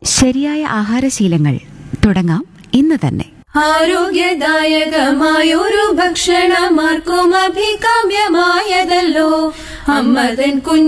ശരിയായ ആഹാരശീലങ്ങൾ തുടങ്ങാം ഇന്ന് തന്നെ. ആരോഗ്യദായകമായൊരു ഭക്ഷണമാർക്കും അഭികാമ്യമായതല്ലോ അമ്മതൻ കുഞ്ഞു